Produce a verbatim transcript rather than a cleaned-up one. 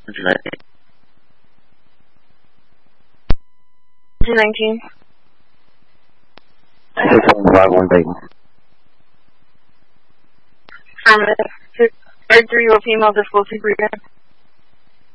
nineteen. six one five one, thank you. Affirmative. Six, third three-year-old female disclosing breeder.